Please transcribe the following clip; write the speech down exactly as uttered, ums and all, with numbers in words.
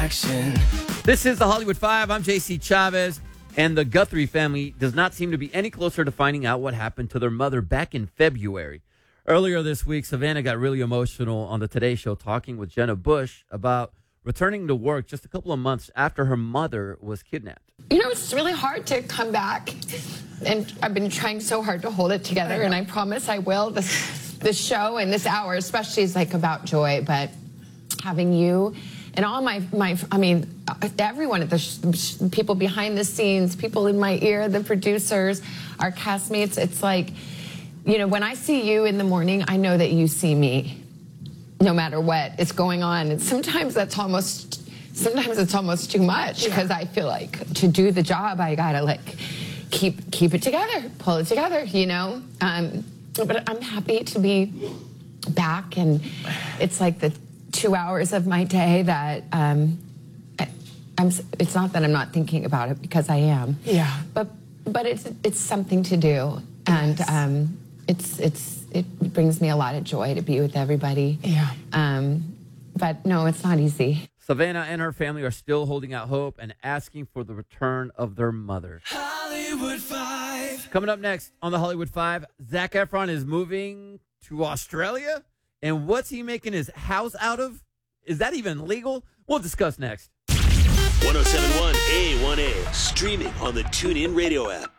action. This is the Hollywood Five. I'm J C Chavez, and the Guthrie family does not seem to be any closer to finding out what happened to their mother back in February. Earlier this week, Savannah got really emotional on the Today Show talking with Jenna Bush about returning to work just a couple of months after her mother was kidnapped. You know, it's really hard to come back, and I've been trying so hard to hold it together, and I promise I will. This, this show and this hour especially is like about joy, but having you and all my, my I mean, everyone at the sh- people behind the scenes, people in my ear, the producers, our castmates, it's like, you know, when I see you in the morning, I know that you see me, no matter what is going on. And sometimes that's almost, sometimes it's almost too much, because yeah. I feel like to do the job, I gotta like keep keep it together, pull it together, you know. Um, but I'm happy to be back, and it's like the two hours of my day that um, I, I'm. It's not that I'm not thinking about it, because I am. Yeah. But but it's it's something to do, and yes. um, it's it's it brings me a lot of joy to be with everybody. Yeah. Um, but no, it's not easy. Savannah and her family are still holding out hope and asking for the return of their mother. Hollywood Five. Coming up next on the Hollywood Five, Zac Efron is moving to Australia. And what's he making his house out of? Is that even legal? We'll discuss next. one oh seven point one A one A, streaming on the TuneIn Radio app.